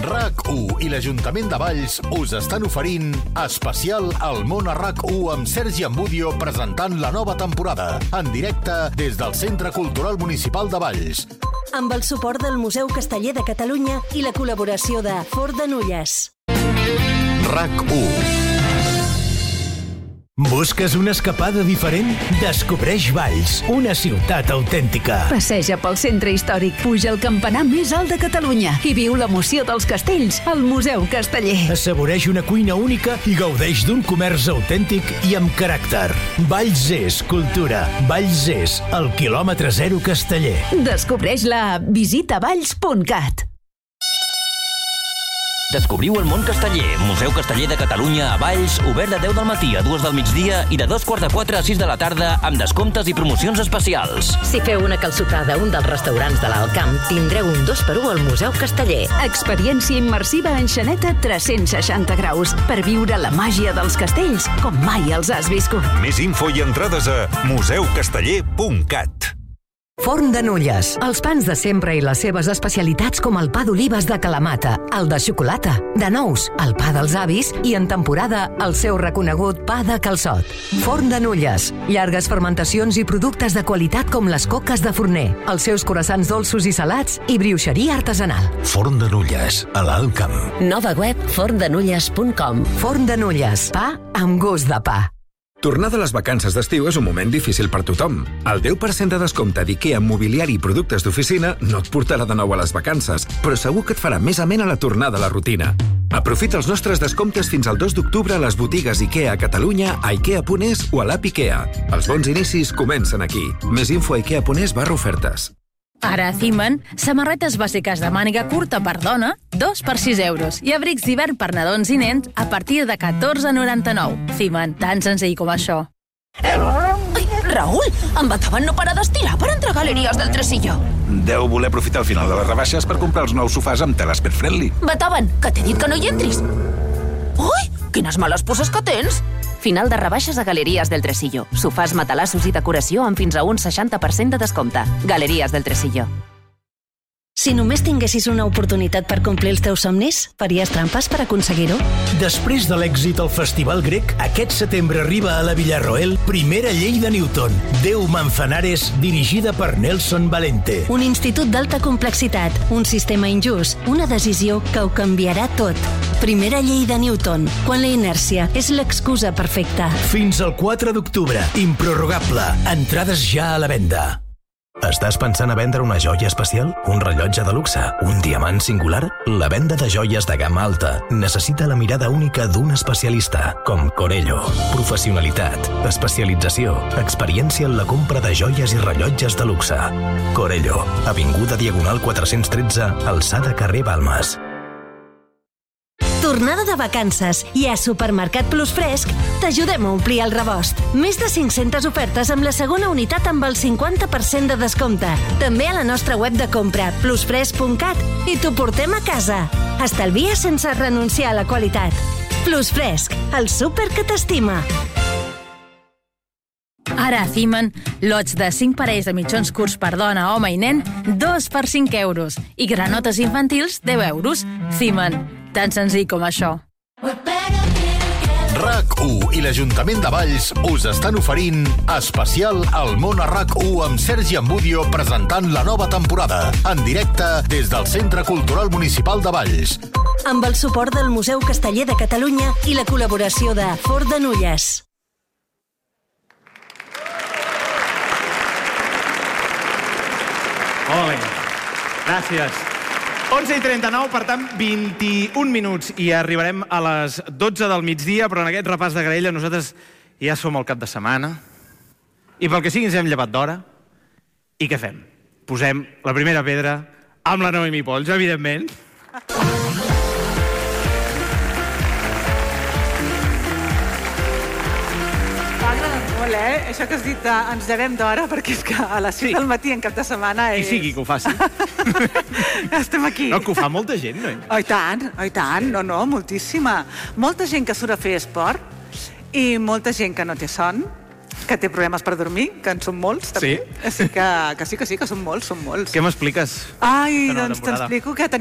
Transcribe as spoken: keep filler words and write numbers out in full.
RAC u i l'Ajuntament de Valls us estan oferint especial al món a RAC u amb Sergi Ambudio presentant la nova temporada en directe des del Centre Cultural Municipal de Valls. Amb el suport del Museu Casteller de Catalunya i la col·laboració de Fort de Nulles. RAC u. Busques una escapada diferent? Descobreix Valls, una ciutat autèntica. Passeja pel centre històric, puja al campanar més alt de Catalunya i viu l'emoció dels castells al Museu Casteller. Assaboreix una cuina única i gaudeix d'un comerç autèntic i amb caràcter. Valls és cultura. Valls és el quilòmetre zero Casteller. Descobreix-la a visita valls punt cat. Descobriu el món casteller. Museu Casteller de Catalunya a Valls, obert de deu del matí a dues del migdia i de dos quarts de quatre a sis de la tarda amb descomptes i promocions especials. Si feu una calçotada a un dels restaurants de l'Alt Camp, tindreu un dos per u al Museu Casteller. Experiència immersiva en Xaneta tres-cents seixanta graus per viure la màgia dels castells com mai els has viscut. Més info i entrades a museu casteller punt cat. Forn de Nulles. Els pans de sempre i les seves especialitats com el pa d'olives de Kalamata, el de xocolata, de nous, el pa dels avis i, en temporada, el seu reconegut pa de calçot. Forn de Nulles. Llargues fermentacions i productes de qualitat com les coques de forner, els seus croissants dolços i salats i brioixeria artesanal. Forn de Nulles, a l'Alt Camp. Nova web forn de nulles punt com. Forn de Nulles. Pa amb gust de pa. Tornar de les vacances d'estiu és un moment difícil per tothom. El deu per cent de descompte d'IKEA en mobiliari i productes d'oficina no et portarà de nou a les vacances, però segur que et farà més amena la tornada a la rutina. Aprofita els nostres descomptes fins al dos d'octubre a les botigues IKEA a Catalunya, a ikea punt es o a l'app IKEA. Els bons inicis comencen aquí. Més info a ikea punt es barra ofertes. Ara a Ziman, samarretes bàsiques de màniga curta per dona, dos per sis euros, i abrics d'hivern per nadons i nens a partir de catorze noranta-nou. Ziman, tan senzill com això. Ai, Raül, en Bataven no para d'estirar per entrar a Galeries del Tresillo. Deu voler aprofitar el final de les rebaixes per comprar els nous sofàs amb teles pet friendly. Bataven, que t'he dit que no hi entris. Ui, quines males poses que tens. Final de rebaixes a Galeries del Tresillo. Sofàs, matalassos i decoració amb fins a un seixanta per cent de descompte. Galeries del Tresillo. Si només tinguessis una oportunitat per complir els teus somnis, faries trampes per aconseguir-ho? Després de l'èxit al Festival Grec, aquest setembre arriba a la Villarroel primera llei de Newton, Déu Manzanares, dirigida per Nelson Valente. Un institut d'alta complexitat, un sistema injust, una decisió que ho canviarà tot. Primera llei de Newton, quan la inèrcia és l'excusa perfecta. Fins al quatre d'octubre, improrrogable, entrades ja a la venda. Estàs pensant a vendre una joia especial? Un rellotge de luxe? Un diamant singular? La venda de joies de gamma alta necessita la mirada única d'un especialista, com Corello. Professionalitat, especialització, experiència en la compra de joies i rellotges de luxe. Corello, avinguda Diagonal quatre-cents tretze, alçada carrer Balmes. Tornada de vacances i a Supermercat Plus Fresc t'ajudem a omplir el rebost. Més de cinc-centes ofertes amb la segona unitat amb el cinquanta per cent de descompte. També a la nostra web de compra, plus fresc punt cat, i t'ho portem a casa. Estalvia sense renunciar a la qualitat. Plus Fresc, el súper que t'estima. Ara a Ziman, lots de cinc parells de mitjons curts per dona, home i nen, dos per cinc euros. I granotes infantils, deu euros. Ziman, tan senzill com això. RAC u i l'Ajuntament de Valls us estan oferint especial al món a RAC u amb Sergi Ambudio presentant la nova temporada en directe des del Centre Cultural Municipal de Valls. Amb el suport del Museu Casteller de Catalunya i la col·laboració de Fort de Nulles. Molt bé. Gràcies. onze i trenta-nou, per tant, vint-i-un minuts i arribarem a les dotze del migdia, però en aquest repàs de graella nosaltres ja som al cap de setmana i pel que sigui ens hem llevat d'hora. I què fem? Posem la primera pedra amb la Noemi Polls, evidentment. Molt, eh? Això que has dit de ens llevem d'hora, perquè és que a les sis del matí en cap de setmana és... Qui sigui que ho faci. Estem aquí. No, que ho fa molta gent, no? Oh, i tant, oh, i tant. No, no, moltíssima. Molta gent que surt a fer esport i molta gent que no té son, que té problemes per dormir, que en són molts, també. Sí? Així que, que sí, que sí, que són molts, són molts. Què m'expliques? Ai, doncs t'explico que tenim